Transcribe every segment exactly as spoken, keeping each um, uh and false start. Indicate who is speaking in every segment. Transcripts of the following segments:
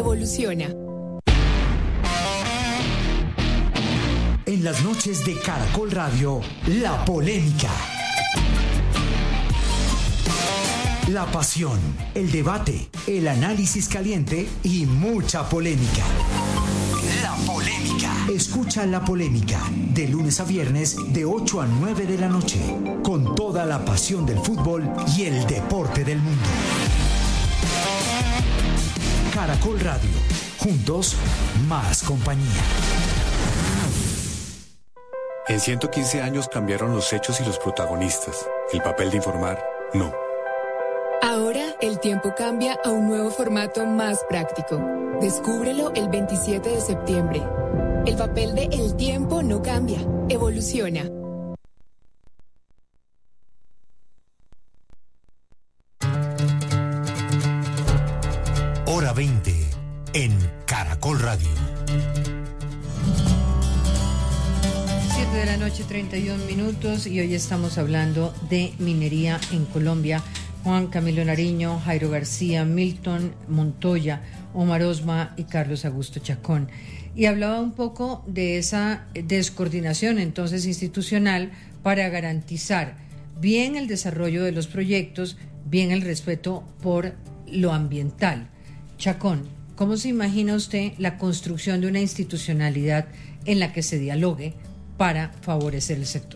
Speaker 1: Evoluciona.
Speaker 2: En las noches de Caracol Radio, la polémica. La pasión, el debate, el análisis caliente y mucha polémica. La polémica. Escucha La Polémica de lunes a viernes de ocho a nueve de la noche, con toda la pasión del fútbol y el deporte del mundo. Caracol Radio, juntos más compañía.
Speaker 3: En ciento quince años cambiaron los hechos y los protagonistas. El papel de informar, no.
Speaker 1: Ahora el tiempo cambia a un nuevo formato más práctico. Descúbrelo el veintisiete de septiembre. El papel de El Tiempo no cambia, evoluciona.
Speaker 2: Hora veinte en Caracol Radio.
Speaker 4: siete de la noche, treinta y un minutos, y hoy estamos hablando de minería en Colombia. Juan Camilo Nariño, Jairo García, Milton Montoya, Omar Osma y Carlos Augusto Chacón. Y hablaba un poco de esa descoordinación entonces institucional para garantizar bien el desarrollo de los proyectos, bien el respeto por lo ambiental. Chacón, ¿cómo se imagina usted la construcción de una institucionalidad en la que se dialogue para favorecer el sector?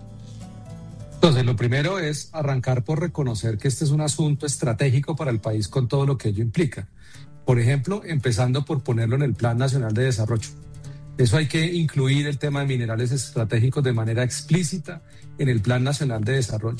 Speaker 5: Entonces, lo primero es arrancar por reconocer que este es un asunto estratégico para el país con todo lo que ello implica. Por ejemplo, empezando por ponerlo en el Plan Nacional de Desarrollo. Eso hay que incluir el tema de minerales estratégicos de manera explícita en el Plan Nacional de Desarrollo.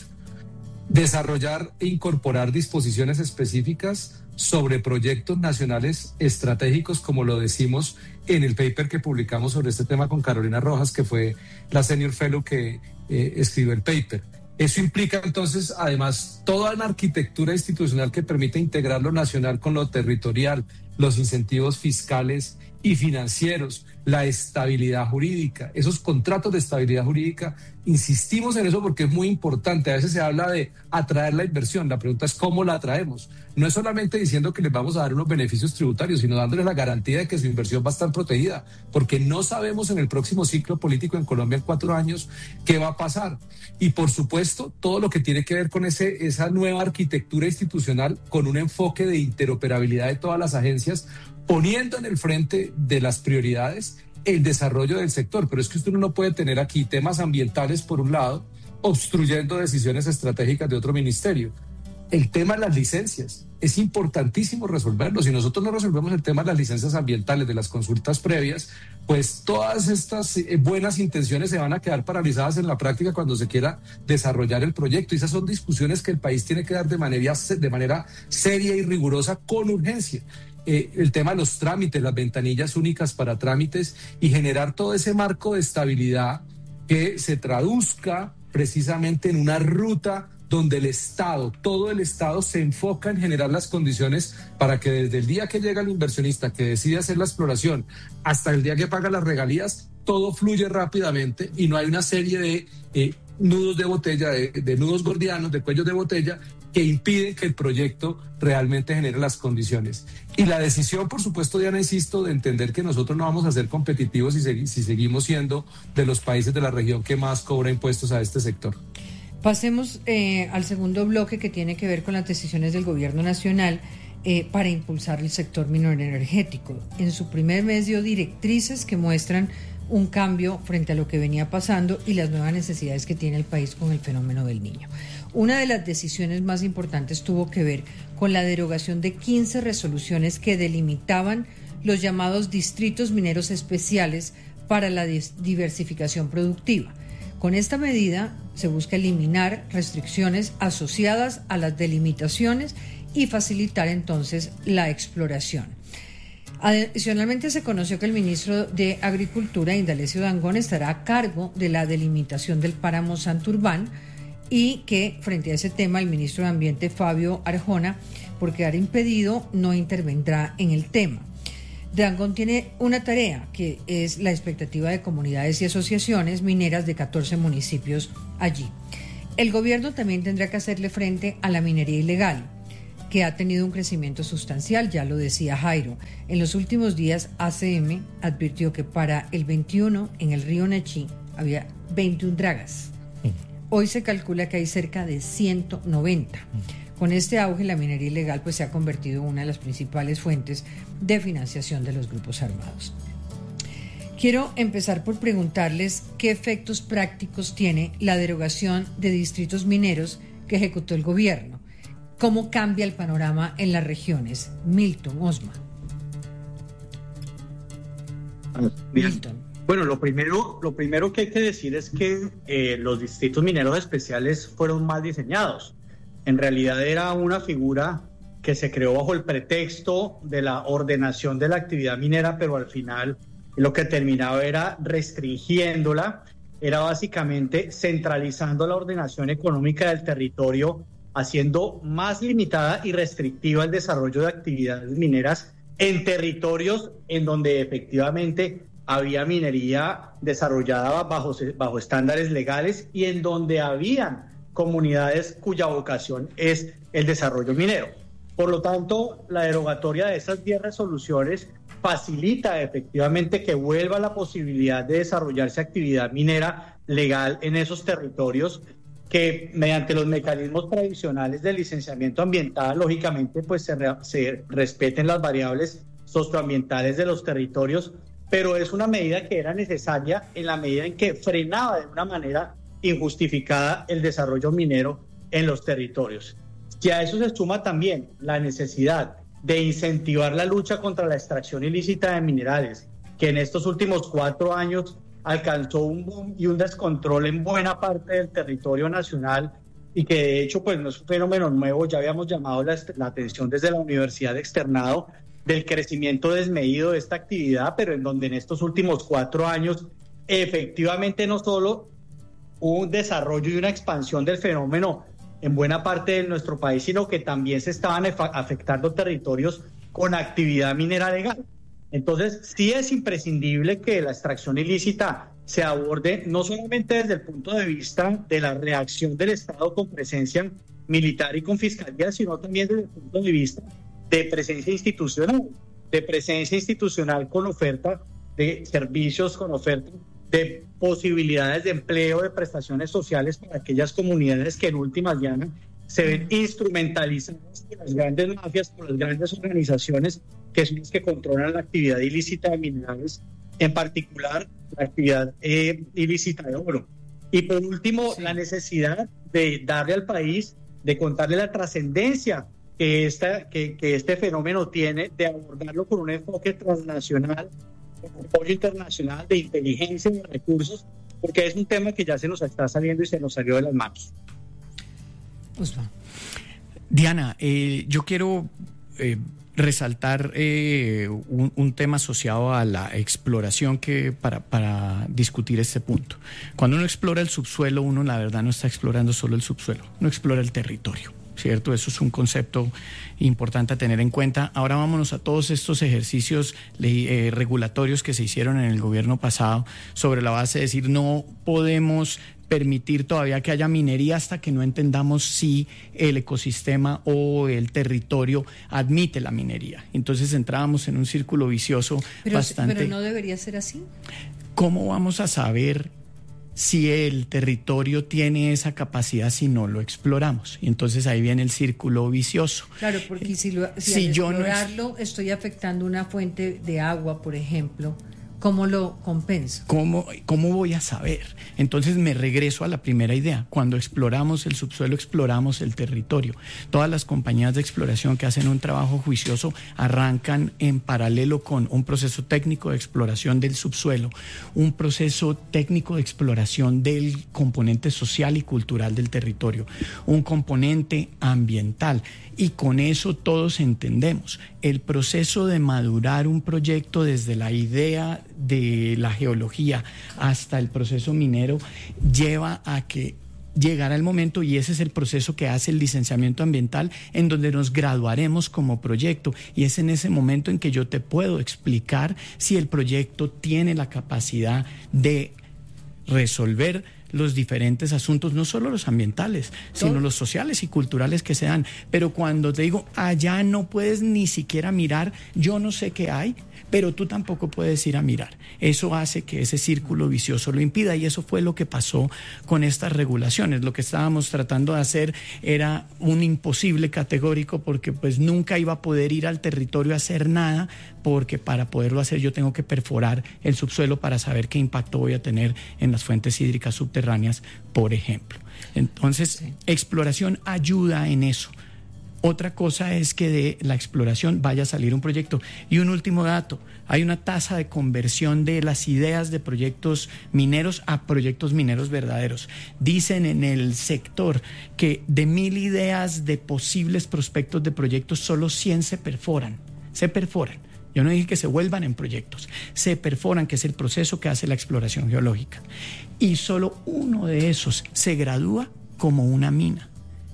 Speaker 5: Desarrollar e incorporar disposiciones específicas sobre proyectos nacionales estratégicos, como lo decimos en el paper que publicamos sobre este tema con Carolina Rojas, que fue la senior fellow que eh, escribió el paper. Eso implica entonces, además, toda una arquitectura institucional que permite integrar lo nacional con lo territorial, los incentivos fiscales y financieros, la estabilidad jurídica, esos contratos de estabilidad jurídica. Insistimos en eso porque es muy importante. A veces se habla de atraer la inversión. La pregunta es cómo la atraemos. No es solamente diciendo que les vamos a dar unos beneficios tributarios, sino dándoles la garantía de que su inversión va a estar protegida, porque no sabemos en el próximo ciclo político en Colombia en cuatro años qué va a pasar. Y por supuesto, todo lo que tiene que ver con ese, esa nueva arquitectura institucional, con un enfoque de interoperabilidad de todas las agencias, poniendo en el frente de las prioridades el desarrollo del sector. Pero es que usted no puede tener aquí temas ambientales por un lado, obstruyendo decisiones estratégicas de otro ministerio. El tema de las licencias, es importantísimo resolverlo. Si nosotros no resolvemos el tema de las licencias ambientales, de las consultas previas, pues todas estas buenas intenciones se van a quedar paralizadas en la práctica cuando se quiera desarrollar el proyecto. Y esas son discusiones que el país tiene que dar de manera, de manera seria y rigurosa, con urgencia. Eh, el tema de los trámites, las ventanillas únicas para trámites, y generar todo ese marco de estabilidad que se traduzca precisamente en una ruta donde el Estado, todo el Estado se enfoca en generar las condiciones para que desde el día que llega el inversionista que decide hacer la exploración hasta el día que paga las regalías, todo fluye rápidamente y no hay una serie de eh, nudos de botella, de, de nudos gordianos, de cuellos de botella que impiden que el proyecto realmente genere las condiciones. Y la decisión, por supuesto, Diana, insisto, de entender que nosotros no vamos a ser competitivos si, segui- si seguimos siendo de los países de la región que más cobra impuestos a este sector.
Speaker 4: Pasemos eh, al segundo bloque, que tiene que ver con las decisiones del gobierno nacional eh, para impulsar el sector minero energético. En su primer mes dio directrices que muestran un cambio frente a lo que venía pasando y las nuevas necesidades que tiene el país con el fenómeno del Niño. Una de las decisiones más importantes tuvo que ver con la derogación de quince resoluciones que delimitaban los llamados distritos mineros especiales para la diversificación productiva. Con esta medida se busca eliminar restricciones asociadas a las delimitaciones y facilitar entonces la exploración. Adicionalmente, se conoció que el ministro de Agricultura, Indalecio Dangond, estará a cargo de la delimitación del páramo Santurbán, y que frente a ese tema el ministro de Ambiente, Fabio Arjona, por quedar impedido, no intervendrá en el tema. Dangond tiene una tarea, que es la expectativa de comunidades y asociaciones mineras de catorce municipios allí. El gobierno también tendrá que hacerle frente a la minería ilegal, que que ha tenido un crecimiento sustancial, ya lo decía Jairo. En los últimos días, A C M advirtió que para el veintiuno en el río Nechí había veintiuna dragas. Hoy se calcula que hay cerca de ciento noventa. Con este auge, la minería ilegal pues, se ha convertido en una de las principales fuentes de financiación de los grupos armados. Quiero empezar por preguntarles qué efectos prácticos tiene la derogación de distritos mineros que ejecutó el gobierno. ¿Cómo cambia el panorama en las regiones? Milton, Osma.
Speaker 6: Bien. Milton. Bueno, lo primero, lo primero que hay que decir es que eh, los distritos mineros especiales fueron mal diseñados. En realidad era una figura que se creó bajo el pretexto de la ordenación de la actividad minera, pero al final lo que terminaba era restringiéndola, era básicamente centralizando la ordenación económica del territorio, haciendo más limitada y restrictiva el desarrollo de actividades mineras en territorios en donde efectivamente había minería desarrollada bajo, bajo estándares legales y en donde habían comunidades cuya vocación es el desarrollo minero. Por lo tanto, la derogatoria de esas diez resoluciones facilita efectivamente que vuelva la posibilidad de desarrollarse actividad minera legal en esos territorios que mediante los mecanismos tradicionales de licenciamiento ambiental, lógicamente, pues se, re, se respeten las variables socioambientales de los territorios, pero es una medida que era necesaria en la medida en que frenaba de una manera injustificada el desarrollo minero en los territorios. Y a eso se suma también la necesidad de incentivar la lucha contra la extracción ilícita de minerales, que en estos últimos cuatro años alcanzó un boom y un descontrol en buena parte del territorio nacional y que de hecho pues no es un fenómeno nuevo, ya habíamos llamado la, la atención desde la Universidad Externado del crecimiento desmedido de esta actividad, pero en donde en estos últimos cuatro años efectivamente no solo hubo un desarrollo y una expansión del fenómeno en buena parte de nuestro país, sino que también se estaban afectando territorios con actividad minera legal. Entonces, sí es imprescindible que la extracción ilícita se aborde no solamente desde el punto de vista de la reacción del Estado con presencia militar y con fiscalía, sino también desde el punto de vista de presencia institucional, de presencia institucional con oferta de servicios, con oferta de posibilidades de empleo, de prestaciones sociales para aquellas comunidades que en últimas llanas se ven instrumentalizadas por las grandes mafias, por las grandes organizaciones que son las que controlan la actividad ilícita de minerales, en particular la actividad eh, ilícita de oro. Y por último, sí. la necesidad de darle al país, de contarle la trascendencia que, esta, que, que este fenómeno tiene, de abordarlo con un enfoque transnacional, con apoyo internacional, de inteligencia y de recursos, porque es un tema que ya se nos está saliendo y se nos salió de las manos.
Speaker 7: Osma. Diana, eh, yo quiero eh, resaltar eh, un, un tema asociado a la exploración que para, para discutir este punto. Cuando uno explora el subsuelo, uno la verdad no está explorando solo el subsuelo, uno explora el territorio, ¿cierto? Eso es un concepto importante a tener en cuenta. Ahora vámonos a todos estos ejercicios eh, regulatorios que se hicieron en el gobierno pasado sobre la base de decir no podemos permitir todavía que haya minería hasta que no entendamos si el ecosistema o el territorio admite la minería. Entonces entrábamos en un círculo vicioso
Speaker 4: pero,
Speaker 7: bastante...
Speaker 4: Pero no debería ser así.
Speaker 7: ¿Cómo vamos a saber si el territorio tiene esa capacidad si no lo exploramos? Y entonces ahí viene el círculo vicioso.
Speaker 4: Claro, porque si, lo, si, si al yo explorarlo no es... estoy afectando una fuente de agua, por ejemplo, ¿cómo lo compenso? ¿Cómo,
Speaker 7: ¿Cómo voy a saber? Entonces me regreso a la primera idea. Cuando exploramos el subsuelo, exploramos el territorio. Todas las compañías de exploración que hacen un trabajo juicioso arrancan en paralelo con un proceso técnico de exploración del subsuelo, un proceso técnico de exploración del componente social y cultural del territorio, un componente ambiental. Y con eso todos entendemos. El proceso de madurar un proyecto desde la idea de la geología hasta el proceso minero lleva a que llegará el momento, y ese es el proceso que hace el licenciamiento ambiental, en donde nos graduaremos como proyecto, y es en ese momento en que yo te puedo explicar si el proyecto tiene la capacidad de resolver los diferentes asuntos, no solo los ambientales, sino ¿Todo? los sociales y culturales que se dan. Pero cuando te digo, allá no puedes ni siquiera mirar, yo no sé qué hay, pero tú tampoco puedes ir a mirar. Eso hace que ese círculo vicioso lo impida, y eso fue lo que pasó con estas regulaciones. Lo que estábamos tratando de hacer era un imposible categórico, porque pues nunca iba a poder ir al territorio a hacer nada, porque para poderlo hacer yo tengo que perforar el subsuelo para saber qué impacto voy a tener en las fuentes hídricas subterráneas, por ejemplo. Entonces, sí. exploración ayuda en eso. Otra cosa es que de la exploración vaya a salir un proyecto. Y un último dato, hay una tasa de conversión de las ideas de proyectos mineros a proyectos mineros verdaderos. Dicen en el sector que de mil ideas de posibles prospectos de proyectos, solo cien se perforan, se perforan. Yo no dije que se vuelvan en proyectos, se perforan, que es el proceso que hace la exploración geológica. Y solo uno de esos se gradúa como una mina.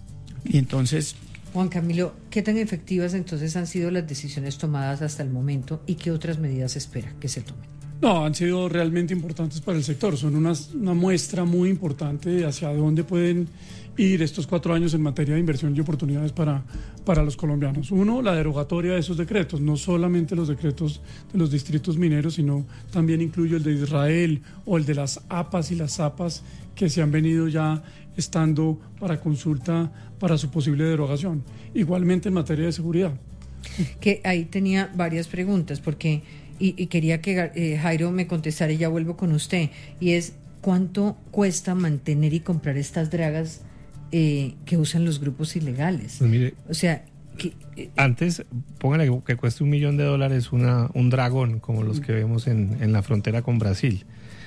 Speaker 7: Y entonces...
Speaker 4: Juan Camilo, ¿qué tan efectivas entonces han sido las decisiones tomadas hasta el momento y qué otras medidas espera que se tomen?
Speaker 8: No, han sido realmente importantes para el sector. Son una, una muestra muy importante de hacia dónde pueden ir estos cuatro años en materia de inversión y oportunidades para, para los colombianos. Uno, la derogatoria de esos decretos, no solamente los decretos de los distritos mineros, sino también incluyo el de Israel o el de las A P As y las A P As que se han venido ya estando para consulta para su posible derogación. Igualmente en materia de seguridad.
Speaker 4: Que ahí tenía varias preguntas, porque y, y quería que eh, Jairo me contestara, y ya vuelvo con usted, y es ¿cuánto cuesta mantener y comprar estas dragas eh, que usan los grupos ilegales?
Speaker 9: Pues mire,
Speaker 4: o sea, que, eh,
Speaker 9: antes, póngale que cueste un millón de dólares una, un dragón, como los que vemos en, en la frontera con Brasil.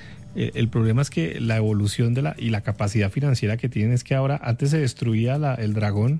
Speaker 9: El problema es que la evolución de la y la capacidad financiera que tienen es que ahora, antes se destruía la, el dragón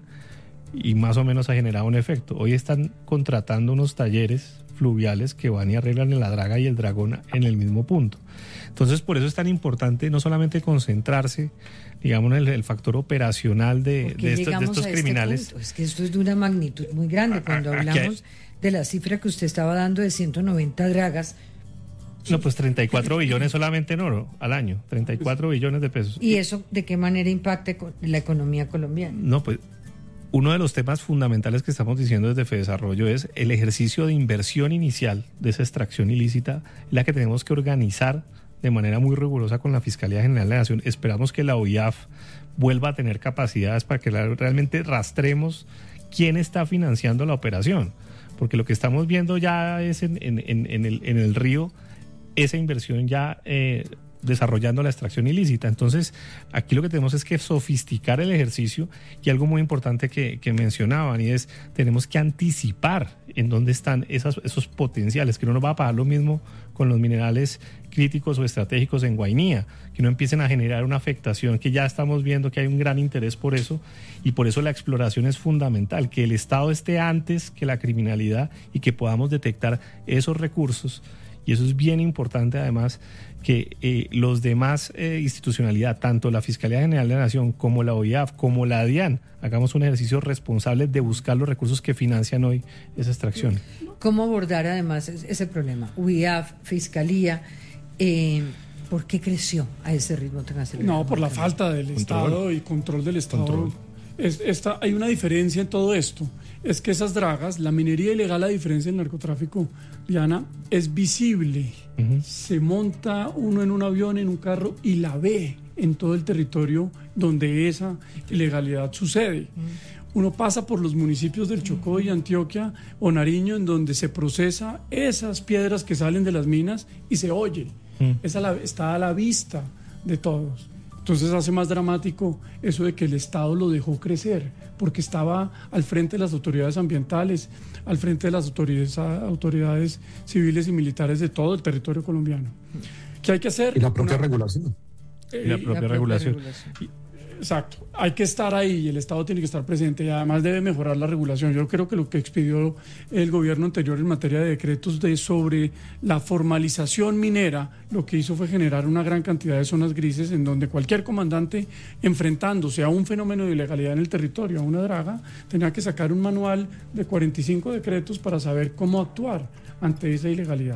Speaker 9: y más o menos ha generado un efecto. Hoy están contratando unos talleres fluviales que van y arreglan la draga y el dragón en el mismo punto. Entonces, por eso es tan importante no solamente concentrarse, digamos, en el, el factor operacional de, de estos, de estos criminales.
Speaker 4: Este es que esto es de una magnitud muy grande. Cuando hablamos de la cifra que usted estaba dando de ciento noventa dragas,
Speaker 9: no, pues treinta y cuatro billones solamente en oro al año, treinta y cuatro billones de pesos.
Speaker 4: ¿Y eso de qué manera impacta la economía colombiana?
Speaker 9: No, pues uno de los temas fundamentales que estamos diciendo desde FEDesarrollo es el ejercicio de inversión inicial de esa extracción ilícita, la que tenemos que organizar de manera muy rigurosa con la Fiscalía General de la Nación. Esperamos que la O I A F vuelva a tener capacidades para que realmente rastremos quién está financiando la operación, porque lo que estamos viendo ya es en, en, en, en, el, en el río esa inversión ya eh, desarrollando la extracción ilícita. Entonces, aquí lo que tenemos es que sofisticar el ejercicio, y algo muy importante que, que mencionaban, y es, tenemos que anticipar en dónde están esas, esos potenciales, que no nos va a pasar lo mismo con los minerales críticos o estratégicos en Guainía, que no empiecen a generar una afectación, que ya estamos viendo que hay un gran interés por eso, y por eso la exploración es fundamental, que el Estado esté antes que la criminalidad y que podamos detectar esos recursos. Y eso es bien importante, además, que eh, los demás eh, institucionalidad, tanto la Fiscalía General de la Nación como la O I A F, como la DIAN, hagamos un ejercicio responsable de buscar los recursos que financian hoy esa extracción.
Speaker 4: ¿Cómo abordar además ese problema? O I A F, Fiscalía, eh, ¿por qué creció a ese ritmo tan acelerado?
Speaker 8: No, por la falta del control. Estado y control del Estado. Control. Es, esta, hay una diferencia en todo esto. Es que esas dragas, la minería ilegal, a diferencia del narcotráfico, Diana, es visible. Uh-huh. Se monta uno en un avión, en un carro, y la ve en todo el territorio donde esa ilegalidad sucede. Uh-huh. Uno pasa por los municipios del Chocó y Antioquia o Nariño, en donde se procesa esas piedras que salen de las minas y se oye. Uh-huh. Esa la, está a la vista de todos. Entonces hace más dramático eso de que el Estado lo dejó crecer, porque estaba al frente de las autoridades ambientales, al frente de las autoridades, autoridades civiles y militares de todo el territorio colombiano. ¿Qué hay que hacer?
Speaker 5: Y la propia
Speaker 8: Una,
Speaker 5: regulación.
Speaker 8: Eh,
Speaker 9: y la propia, la propia regulación.
Speaker 8: regulación. Y, exacto, hay que estar ahí y el Estado tiene que estar presente, y además debe mejorar la regulación. Yo creo que lo que expidió el gobierno anterior en materia de decretos de sobre la formalización minera, lo que hizo fue generar una gran cantidad de zonas grises en donde cualquier comandante, enfrentándose a un fenómeno de ilegalidad en el territorio, a una draga, tenía que sacar un manual de cuarenta y cinco decretos para saber cómo actuar ante esa ilegalidad.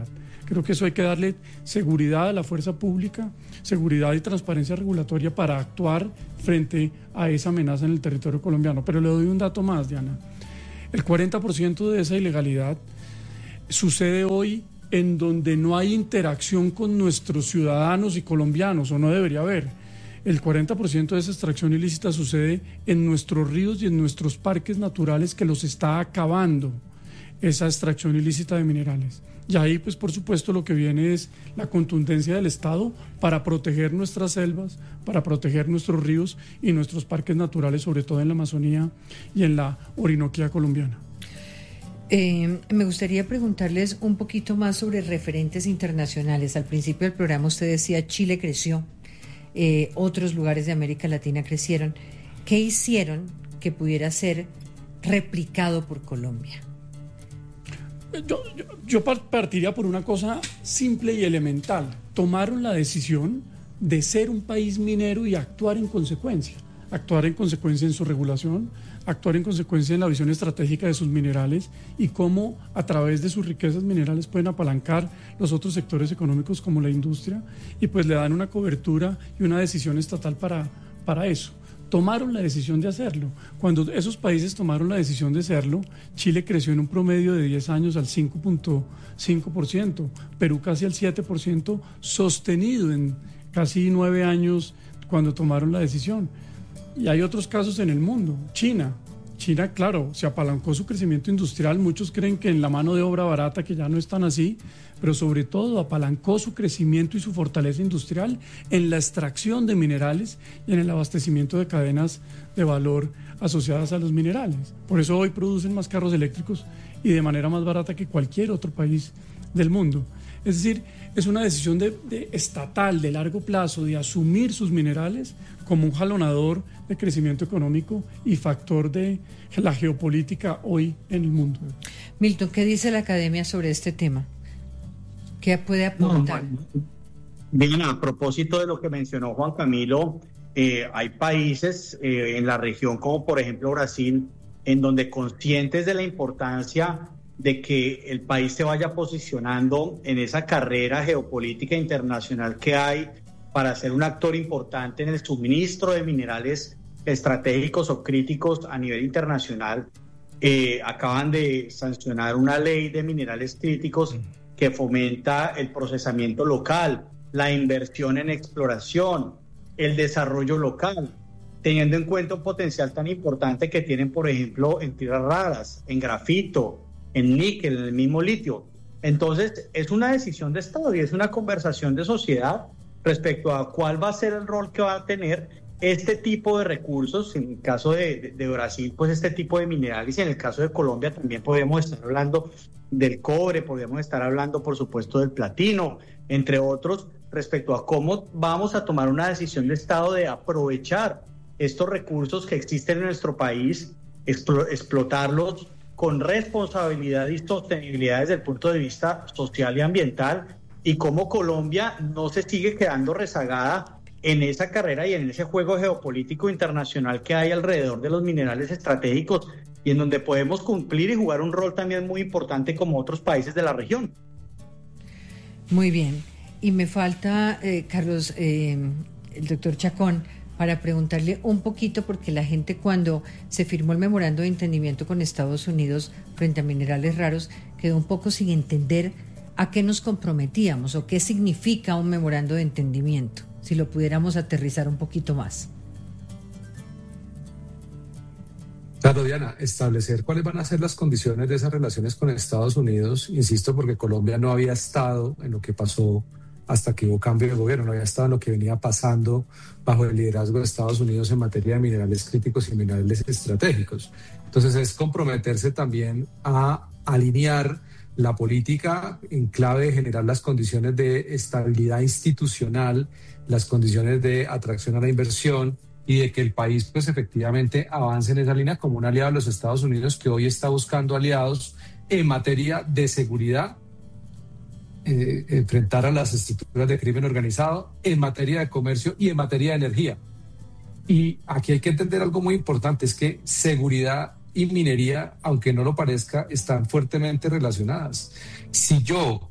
Speaker 8: Creo que eso hay que darle seguridad a la fuerza pública, seguridad y transparencia regulatoria para actuar frente a esa amenaza en el territorio colombiano. Pero le doy un dato más, Diana. El cuarenta por ciento de esa ilegalidad sucede hoy en donde no hay interacción con nuestros ciudadanos y colombianos, o no debería haber. El cuarenta por ciento de esa extracción ilícita sucede en nuestros ríos y en nuestros parques naturales, que los está acabando esa extracción ilícita de minerales. Y ahí, pues, por supuesto, lo que viene es la contundencia del Estado para proteger nuestras selvas, para proteger nuestros ríos y nuestros parques naturales, sobre todo en la Amazonía y en la Orinoquía colombiana.
Speaker 4: Eh, me gustaría preguntarles un poquito más sobre referentes internacionales. Al principio del programa usted decía Chile creció, eh, otros lugares de América Latina crecieron. ¿Qué hicieron que pudiera ser replicado por Colombia?
Speaker 8: Yo, yo, yo partiría por una cosa simple y elemental. Tomaron la decisión de ser un país minero y actuar en consecuencia. Actuar en consecuencia en su regulación, actuar en consecuencia en la visión estratégica de sus minerales y cómo a través de sus riquezas minerales pueden apalancar los otros sectores económicos como la industria, y pues le dan una cobertura y una decisión estatal para, para eso. Tomaron la decisión de hacerlo. Cuando esos países tomaron la decisión de hacerlo, Chile creció en un promedio de diez años al cinco punto cinco por ciento, Perú casi al siete por ciento, sostenido en casi nueve años cuando tomaron la decisión. Y hay otros casos en el mundo. China, China, claro, se apalancó su crecimiento industrial. Muchos creen que en la mano de obra barata, que ya no es tan así, pero sobre todo apalancó su crecimiento y su fortaleza industrial en la extracción de minerales y en el abastecimiento de cadenas de valor asociadas a los minerales. Por eso hoy producen más carros eléctricos y de manera más barata que cualquier otro país del mundo. Es decir, es una decisión de, de estatal de largo plazo de asumir sus minerales como un jalonador de crecimiento económico y factor de la geopolítica hoy en el mundo.
Speaker 4: Milton, ¿qué dice la academia sobre este tema? ¿Qué puede aportar?
Speaker 6: No, bien, a propósito de lo que mencionó Juan Camilo, eh, hay países eh, en la región, como por ejemplo Brasil, en donde, conscientes de la importancia de que el país se vaya posicionando en esa carrera geopolítica internacional que hay para ser un actor importante en el suministro de minerales estratégicos o críticos a nivel internacional, eh, acaban de sancionar una ley de minerales críticos que fomenta el procesamiento local, la inversión en exploración, el desarrollo local, teniendo en cuenta un potencial tan importante que tienen, por ejemplo, en tierras raras, en grafito, en níquel, en el mismo litio. Entonces, es una decisión de Estado y es una conversación de sociedad respecto a cuál va a ser el rol que va a tener este tipo de recursos. En el caso de, de, de Brasil, pues este tipo de minerales, y en el caso de Colombia también podemos estar hablando del cobre, podemos estar hablando, por supuesto, del platino, entre otros, respecto a cómo vamos a tomar una decisión de Estado de aprovechar estos recursos que existen en nuestro país, explo- explotarlos con responsabilidad y sostenibilidad desde el punto de vista social y ambiental, y cómo Colombia no se sigue quedando rezagada en esa carrera y en ese juego geopolítico internacional que hay alrededor de los minerales estratégicos, y en donde podemos cumplir y jugar un rol también muy importante como otros países de la región.
Speaker 4: Muy bien. Y me falta, eh, Carlos, eh, el doctor Chacón, para preguntarle un poquito, porque la gente, cuando se firmó el memorando de entendimiento con Estados Unidos frente a minerales raros, quedó un poco sin entender a qué nos comprometíamos o qué significa un memorando de entendimiento, si lo pudiéramos aterrizar un poquito más.
Speaker 5: Claro, Diana, establecer cuáles van a ser las condiciones de esas relaciones con Estados Unidos, insisto, porque Colombia no había estado en lo que pasó hasta que hubo cambio de gobierno, no había estado en lo que venía pasando bajo el liderazgo de Estados Unidos en materia de minerales críticos y minerales estratégicos. Entonces es comprometerse también a alinear la política en clave de generar las condiciones de estabilidad institucional, las condiciones de atracción a la inversión, y de que el país pues efectivamente avance en esa línea como un aliado de los Estados Unidos, que hoy está buscando aliados en materia de seguridad, eh, enfrentar a las estructuras de crimen organizado, en materia de comercio y en materia de energía. Y aquí hay que entender algo muy importante, es que seguridad y minería, aunque no lo parezca, están fuertemente relacionadas. Si yo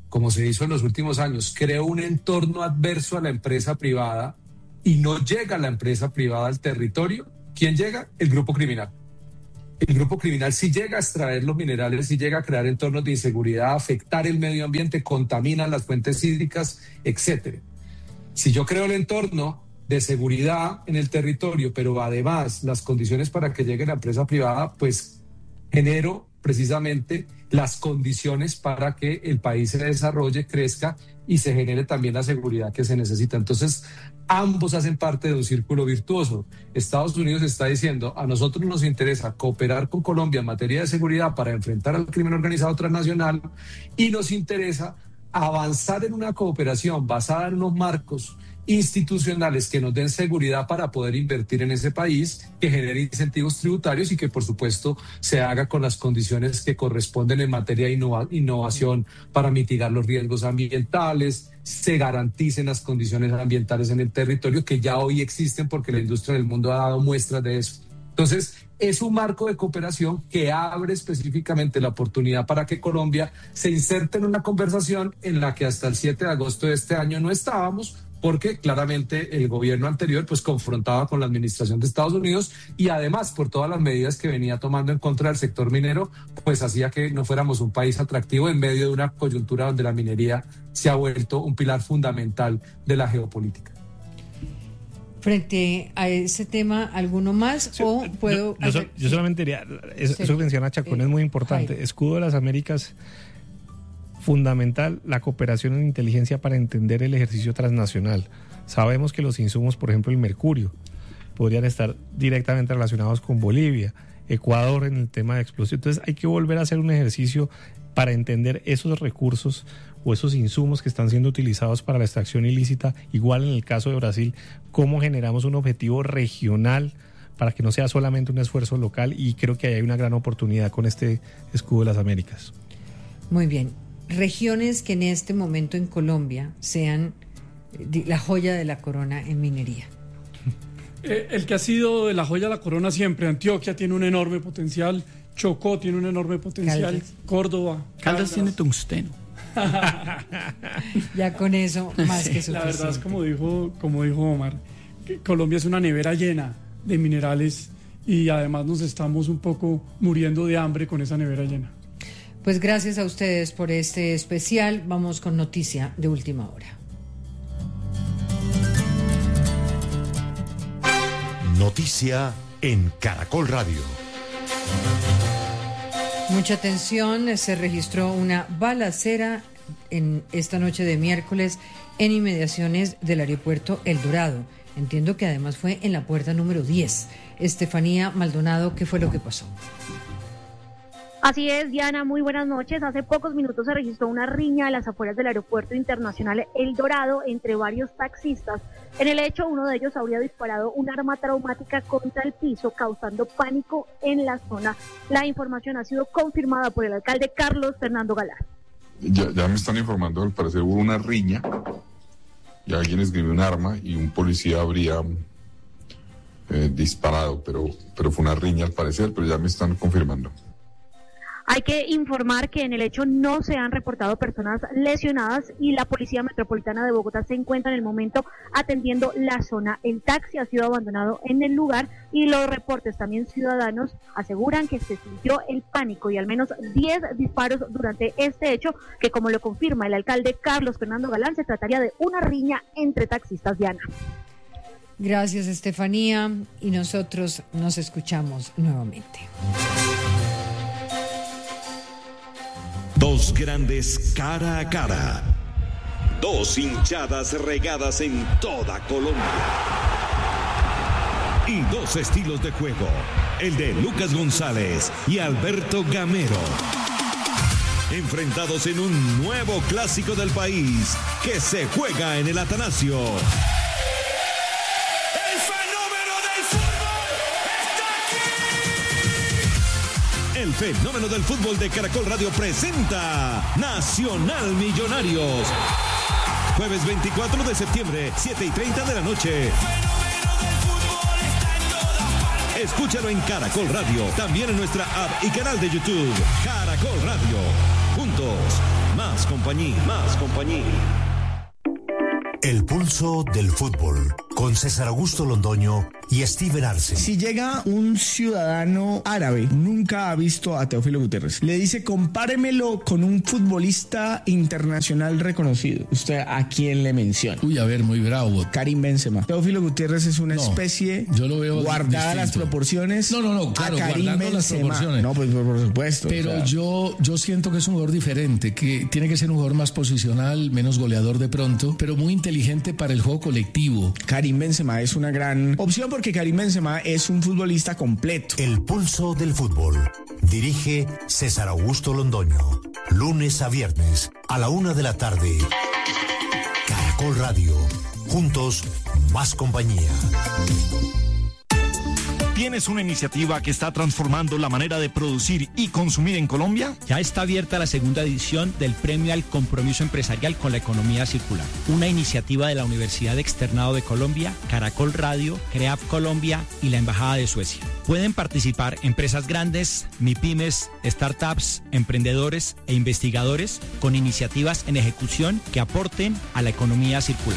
Speaker 5: como se hizo en los últimos años, creo un entorno adverso a la empresa privada y no llega la empresa privada al territorio, ¿quién llega? El grupo criminal. El grupo criminal sí llega a extraer los minerales, sí llega a crear entornos de inseguridad, afectar el medio ambiente, contamina las fuentes hídricas, etcétera. Si yo creo el entorno de seguridad en el territorio, pero además las condiciones para que llegue la empresa privada, pues genero precisamente las condiciones para que el país se desarrolle, crezca y se genere también la seguridad que se necesita. Entonces, ambos hacen parte de un círculo virtuoso. Estados Unidos está diciendo, a nosotros nos interesa cooperar con Colombia en materia de seguridad para enfrentar al crimen organizado transnacional y nos interesa avanzar en una cooperación basada en unos marcos institucionales que nos den seguridad para poder invertir en ese país, que genere incentivos tributarios y que por supuesto se haga con las condiciones que corresponden en materia de innova- innovación para mitigar los riesgos ambientales, se garanticen las condiciones ambientales en el territorio que ya hoy existen porque la industria del mundo ha dado muestras de eso. Entonces, es un marco de cooperación que abre específicamente la oportunidad para que Colombia se inserte en una conversación en la que hasta el siete de agosto de este año no estábamos, porque claramente el gobierno anterior pues confrontaba con la administración de Estados Unidos y además por todas las medidas que venía tomando en contra del sector minero, pues hacía que no fuéramos un país atractivo en medio de una coyuntura donde la minería se ha vuelto un pilar fundamental de la geopolítica.
Speaker 4: Frente a ese tema, ¿alguno más? Sí, o puedo
Speaker 9: yo, yo, so, yo solamente diría, eso, sí. eso que menciona Chacón eh, es muy importante. Jairo. Escudo de las Américas, fundamental la cooperación en inteligencia para entender el ejercicio transnacional. Sabemos que los insumos, por ejemplo el mercurio, podrían estar directamente relacionados con Bolivia, Ecuador en el tema de explosión. Entonces hay que volver a hacer un ejercicio para entender esos recursos o esos insumos que están siendo utilizados para la extracción ilícita, igual en el caso de Brasil, cómo generamos un objetivo regional para que no sea solamente un esfuerzo local, y creo que hay una gran oportunidad con este escudo de las Américas.
Speaker 4: Muy bien. Regiones que en este momento en Colombia sean la joya de la corona en minería.
Speaker 8: Eh, el que ha sido de la joya de la corona siempre, Antioquia tiene un enorme potencial, Chocó tiene un enorme potencial, Caldas. Córdoba.
Speaker 7: Caldas, Caldas tiene tungsteno.
Speaker 4: Ya con eso más que suficiente.
Speaker 8: La verdad es como dijo, como dijo Omar, que Colombia es una nevera llena de minerales y además nos estamos un poco muriendo de hambre con esa nevera llena.
Speaker 4: Pues gracias a ustedes por este especial. Vamos con noticia de última hora.
Speaker 2: Noticia en Caracol Radio.
Speaker 4: Mucha atención, se registró una balacera en esta noche de miércoles en inmediaciones del aeropuerto El Dorado. Entiendo que además fue en la puerta número diez. Estefanía Maldonado, ¿qué fue lo que pasó?
Speaker 10: Así es, Diana, muy buenas noches. Hace pocos minutos se registró una riña a las afueras del aeropuerto internacional El Dorado entre varios taxistas. En el hecho, uno de ellos habría disparado un arma traumática contra el piso, causando pánico en la zona. La información ha sido confirmada por el alcalde Carlos Fernando Galán.
Speaker 11: Ya, ya me están informando, al parecer hubo una riña y alguien esgrimió un arma y un policía habría eh, disparado, pero, pero fue una riña al parecer, pero ya me están confirmando.
Speaker 10: Hay que informar que en el hecho no se han reportado personas lesionadas y la Policía Metropolitana de Bogotá se encuentra en el momento atendiendo la zona. El taxi ha sido abandonado en el lugar y los reportes también ciudadanos aseguran que se sintió el pánico y al menos diez disparos durante este hecho, que como lo confirma el alcalde Carlos Fernando Galán, se trataría de una riña entre taxistas. Diana.
Speaker 4: Gracias, Estefanía, y nosotros nos escuchamos nuevamente.
Speaker 12: Dos grandes cara a cara. Dos hinchadas regadas en toda Colombia. Y dos estilos de juego. El de Lucas González y Alberto Gamero. Enfrentados en un nuevo clásico del país que se juega en el Atanasio. El fenómeno del fútbol de Caracol Radio presenta Nacional Millonarios. Jueves veinticuatro de septiembre, siete y treinta de la noche. Escúchalo en Caracol Radio, también en nuestra app y canal de YouTube. Caracol Radio. Juntos, más Más compañía, más compañía.
Speaker 2: El pulso del fútbol, con César Augusto Londoño y Steven Arce.
Speaker 13: Si llega un ciudadano árabe, nunca ha visto a Teófilo Gutiérrez, le dice compáremelo con un futbolista internacional reconocido, ¿usted a quién le menciona?
Speaker 14: Uy, a ver, muy bravo.
Speaker 13: Karim Benzema. Teófilo Gutiérrez es una no, especie
Speaker 14: yo lo veo
Speaker 13: guardada
Speaker 14: distinto.
Speaker 13: Las proporciones.
Speaker 14: No, no, no, claro,
Speaker 13: a Karim
Speaker 14: guardando las
Speaker 13: Benzema.
Speaker 14: proporciones.
Speaker 13: No, pues por supuesto.
Speaker 14: Pero
Speaker 13: o sea.
Speaker 14: yo, yo siento que es un jugador diferente, que tiene que ser un jugador más posicional, menos goleador de pronto, pero muy inteligente para el juego colectivo.
Speaker 13: Karim Benzema es una gran opción porque Karim Benzema es un futbolista completo.
Speaker 2: El pulso del fútbol. Dirige César Augusto Londoño. Lunes a viernes a la una de la tarde. Caracol Radio. Juntos, más compañía.
Speaker 15: ¿Tienes una iniciativa que está transformando la manera de producir y consumir en Colombia?
Speaker 16: Ya está abierta la segunda edición del Premio al Compromiso Empresarial con la Economía Circular, una iniciativa de la Universidad Externado de Colombia, Caracol Radio, CREAF Colombia y la Embajada de Suecia. Pueden participar empresas grandes, MIPYMES, startups, emprendedores e investigadores con iniciativas en ejecución que aporten a la economía circular.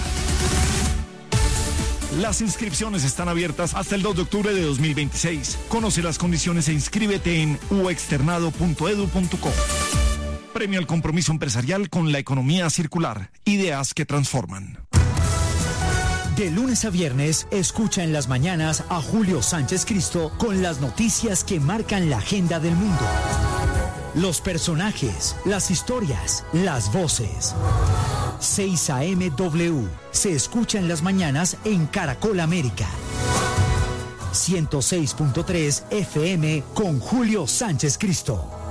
Speaker 15: Las inscripciones están abiertas hasta el dos de octubre de dos mil veintiséis. Conoce las condiciones e inscríbete en u externado punto edu punto co. Premio al compromiso empresarial con la economía circular. Ideas que transforman.
Speaker 2: De lunes a viernes, escucha en las mañanas a Julio Sánchez Cristo con las noticias que marcan la agenda del mundo. Los personajes, las historias, las voces. seis a eme W se escucha en las mañanas en Caracol América. ciento seis punto tres F M con Julio Sánchez Cristo.